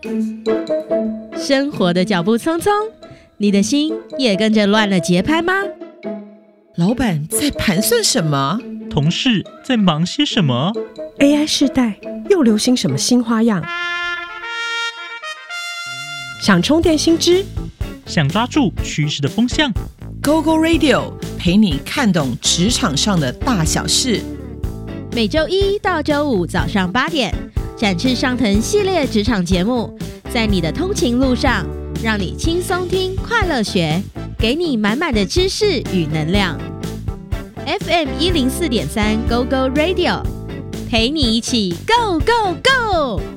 生活的脚步匆匆，你的心也跟着乱了节拍吗？ 老板在盘算什么？ 同事在忙些什么？ AI 世代又流行什么新花样？想充电新知， 想抓住趋势的风向， GoGo Radio 陪你看懂职场上的大小事。 每周一到周五早上8点，展翅上腾系列职场节目，在你的通勤路上，让你轻松听，快乐学，给你满满的知识与能量。FM 104.3 GoGo Radio， 陪你一起 Go Go Go！